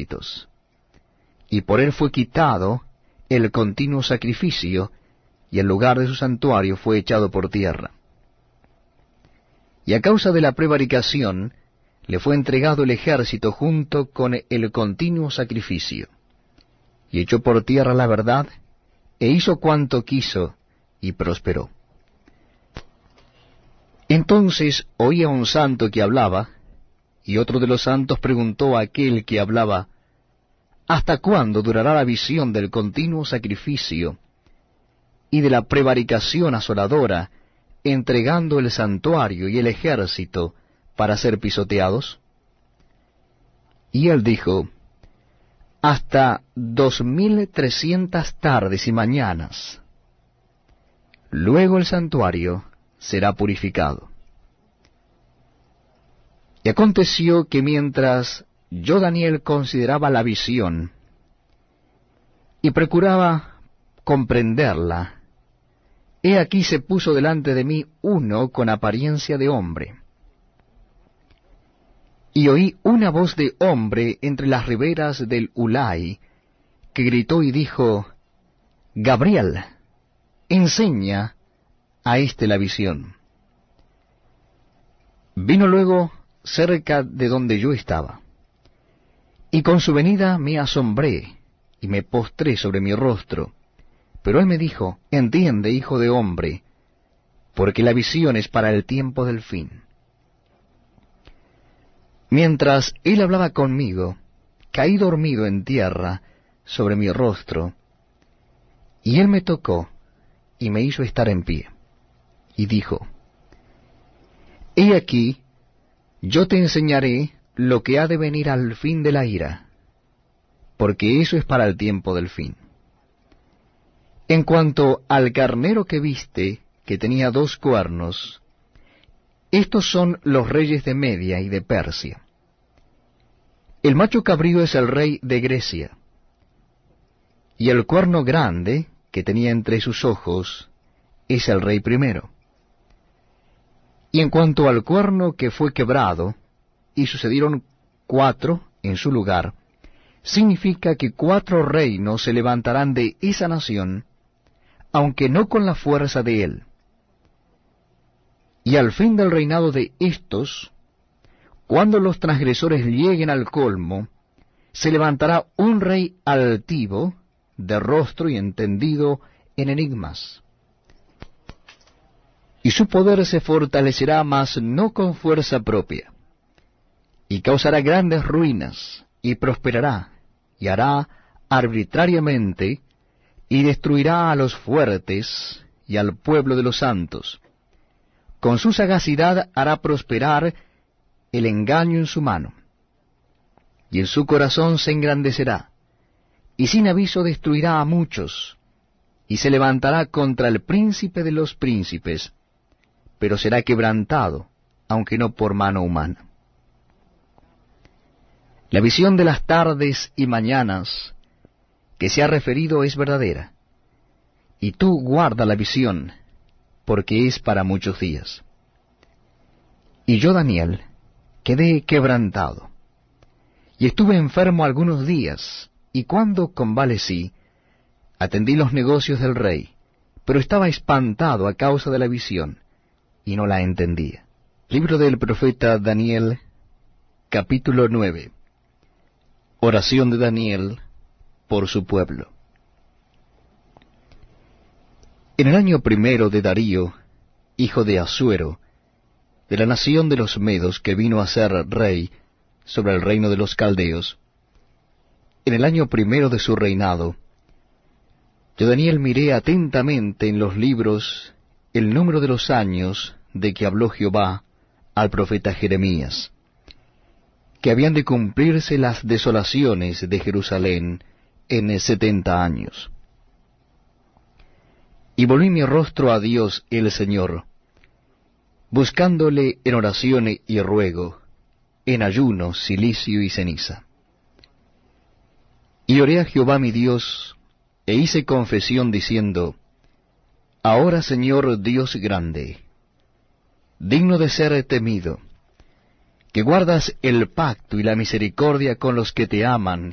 ejércitos, y por él fue quitado el continuo sacrificio, y el lugar de su santuario fue echado por tierra. Y a causa de la prevaricación le fue entregado el ejército junto con el continuo sacrificio, y echó por tierra la verdad, e hizo cuanto quiso, y prosperó. Entonces oía un santo que hablaba, y otro de los santos preguntó a aquel que hablaba, ¿hasta cuándo durará la visión del continuo sacrificio y de la prevaricación asoladora, entregando el santuario y el ejército para ser pisoteados? Y él dijo, hasta 2300 tardes y mañanas. Luego el santuario será purificado. Y aconteció que mientras yo, Daniel, consideraba la visión y procuraba comprenderla, he aquí se puso delante de mí uno con apariencia de hombre. Y oí una voz de hombre entre las riberas del Ulai, que gritó y dijo, Gabriel, enseña a éste la visión. Vino luego cerca de donde yo estaba, y con su venida me asombré, y me postré sobre mi rostro. Pero él me dijo, entiende, hijo de hombre, porque la visión es para el tiempo del fin. Mientras él hablaba conmigo, caí dormido en tierra sobre mi rostro, y él me tocó y me hizo estar en pie, y dijo, he aquí, yo te enseñaré lo que ha de venir al fin de la ira, porque eso es para el tiempo del fin. En cuanto al carnero que viste, que tenía 2 cuernos, estos son los reyes de Media y de Persia. El macho cabrío es el rey de Grecia, y el cuerno grande, que tenía entre sus ojos, es el rey primero. Y en cuanto al cuerno que fue quebrado, y sucedieron 4 en su lugar, significa que 4 reinos se levantarán de esa nación, aunque no con la fuerza de él. Y al fin del reinado de éstos, cuando los transgresores lleguen al colmo, se levantará un rey altivo, de rostro y entendido en enigmas. Y su poder se fortalecerá, mas no con fuerza propia, y causará grandes ruinas, y prosperará, y hará arbitrariamente, y destruirá a los fuertes y al pueblo de los santos. Con su sagacidad hará prosperar el engaño en su mano, y en su corazón se engrandecerá, y sin aviso destruirá a muchos, y se levantará contra el príncipe de los príncipes, pero será quebrantado, aunque no por mano humana. La visión de las tardes y mañanas que se ha referido es verdadera, y tú guarda la visión, porque es para muchos días. Y yo, Daniel, quedé quebrantado, y estuve enfermo algunos días, y cuando convalecí, atendí los negocios del rey, pero estaba espantado a causa de la visión, y no la entendía. Libro del profeta Daniel, capítulo 9. Oración de Daniel por su pueblo. En el año 1 de Darío, hijo de Asuero, de la nación de los Medos, que vino a ser rey sobre el reino de los caldeos, en el año 1 de su reinado, yo, Daniel, miré atentamente en los libros el número de los años de que habló Jehová al profeta Jeremías, que habían de cumplirse las desolaciones de Jerusalén en 70 años. Y volví mi rostro a Dios el Señor, buscándole en oración y ruego, en ayuno, cilicio y ceniza. Y oré a Jehová mi Dios, e hice confesión diciendo, Ahora, Señor Dios grande, digno de ser temido, que guardas el pacto y la misericordia con los que te aman,